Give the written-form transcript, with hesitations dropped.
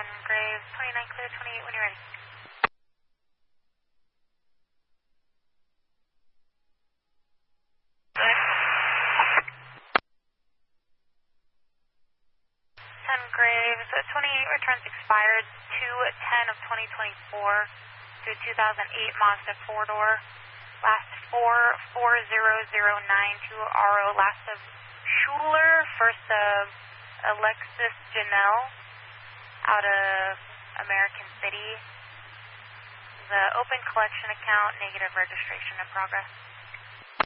Graves, 29 clear, 28 when you're ready. Graves, 28 returns expired 2/10 of 2024 through 2008 Mazda 4-door. Last 44009 to RO. Last of Schuler, first of Alexis Janelle out of American City. The open collection account, negative registration in progress.